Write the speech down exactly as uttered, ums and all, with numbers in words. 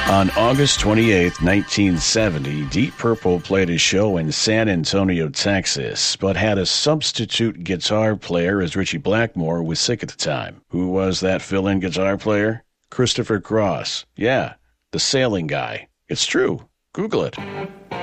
On August twenty-eighth, nineteen seventy, Deep Purple played a show in San Antonio, Texas, but had a substitute guitar player as Richie Blackmore was sick at the time. Who was that fill-in guitar player? Christopher Cross. Yeah, the sailing guy. It's true. Google it.